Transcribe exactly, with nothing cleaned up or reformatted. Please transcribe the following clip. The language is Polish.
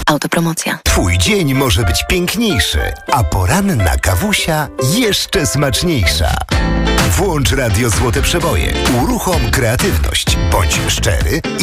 Autopromocja. Twój dzień może być piękniejszy, a poranna kawusia jeszcze smaczniejsza. Włącz Radio Złote Przeboje, uruchom kreatywność, bądź szczery